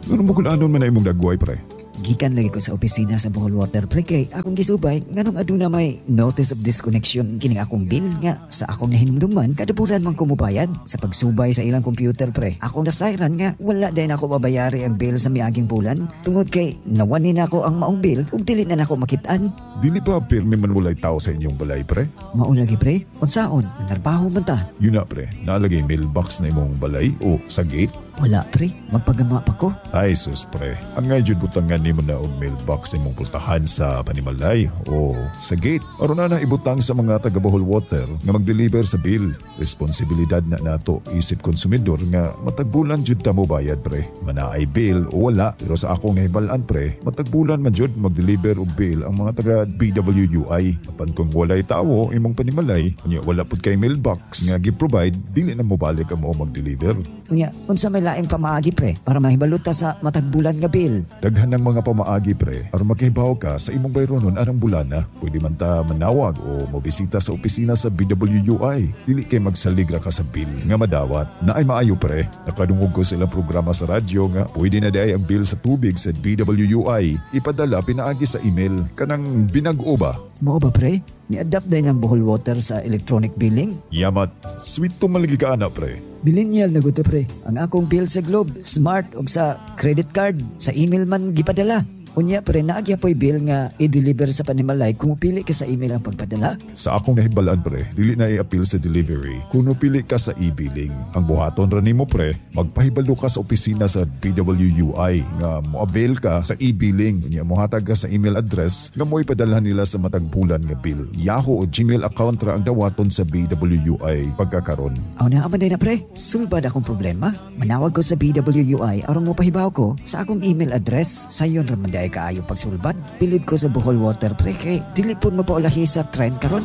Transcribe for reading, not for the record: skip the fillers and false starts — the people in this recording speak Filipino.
Ano mo kung anon man na imong dagway, pre? Gikan lagi ko sa opisina sa Bohol Water pre kay akong gisubay nganong aduna may notice of disconnection kining akong bill nga sa akong nahinumduman kada bulan man ko mobayad sa pagsubay sa ilang computer pre. Akong nasayran nga wala din ako mabayari ang bill sa miaging bulan tungod kay nawani na ako ang maong bill ug dili na nako makitaan. Dili pa pirmi man walay tao sa inyong balay, pre? Mao lagi pre, unsaon narbaho man ta? Yun na, pre. Nalagay mailbox na imong balay o sa gate? Wala pre, magpagama pa ko. Ay, sus, pre. Ang nga jud butangan nimo na og mailbox imong pultahan sa panimalay o sa gate. Aron na ibutang sa mga taga Bohol Water nga mag-deliver sa bill. Responsibilidad na nato isip konsumidor nga matagbulan jud ta mo bayad, pre. Manaay bill o wala, pero sa akong nahibalaan, pre, matagbulan man jud mag-deliver og bill ang mga taga BWUI. Apan kung walay tawo imong panimalay, unya wala pud kay mailbox nga gi-provide, dili na mo balik ang mo mag-deliver. Unya, unsa may laing pamaagi pre para mahibaluta sa matagbulan nga bill? Daghan ng mga pamaagi, pre, aron makahibaw ka sa imong bayronon arang bulana. Pwede man ta manawag o mobisita sa opisina sa BWUI. Dili kay magsaligra ka sa bill nga madawat. Naay maayo, pre. Nakadungog ko sa ilang programa sa radyo nga pwede na diay ang bill sa tubig sa BWUI ipadala pinaagi sa email kanang binag-o ba? Mao ba pre? Ni-adapt din ang Bohol Water sa electronic billing? Yamat, sweet to malagi ka ana, pre. Millennial na guto pre. Ang akong bill sa Globe, Smart ug sa credit card, sa email man gipadala. Unya pre, naagya po'y bill nga i-deliver sa panimalay kung pili ka sa email ang pagpadala. Sa akong nahibalaan, pre, dili na i-appeal sa delivery kung pili ka sa e-billing. Ang buhaton ra nimo, pre, magpahibalo ka sa opisina sa BWUI nga mo-avail ka sa e-billing. Unya mohatag ka sa email address nga mo ipadala nila sa matagbulan nga bill. Yahoo o Gmail account ra ang dawaton sa BWUI pagkakaron. Aw na aman na pre, sulbad akong problema. Manawag ko sa BWUI aron mo pahibaw ko sa akong email address. Sayon ra man kaayo pagsulbad. Bilib ko sa Bohol Water pre kay dili pud mapaulahi sa trend karon.